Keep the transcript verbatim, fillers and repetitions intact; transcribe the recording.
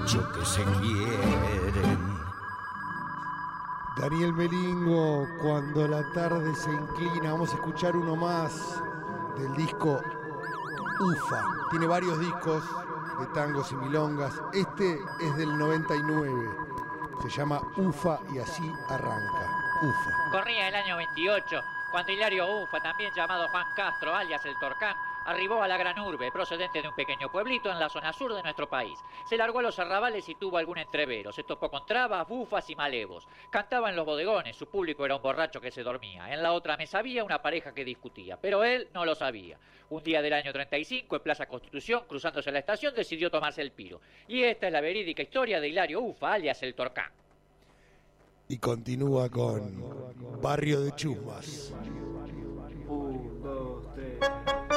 mucho que se quieren. Daniel Melingo, Cuando la tarde se inclina. Vamos a escuchar uno más del disco Ufa. Tiene varios discos de tangos y milongas. Este es del noventa y nueve. Se llama Ufa y así arranca. Ufa. Corría el año veintiocho, cuando Hilario Ufa, también llamado Juan Castro, alias el Torcán, arribó a la gran urbe, procedente de un pequeño pueblito en la zona sur de nuestro país. Se largó a los arrabales y tuvo algún entrevero. Se topó con trabas, bufas y malevos. Cantaba en los bodegones, su público era un borracho que se dormía. En la otra mesa había una pareja que discutía, pero él no lo sabía. Un día del año treinta y cinco, en Plaza Constitución, cruzándose la estación, decidió tomarse el piro. Y esta es la verídica historia de Hilario Ufa, alias el Torcán. Y continúa con Barrio de Chumas.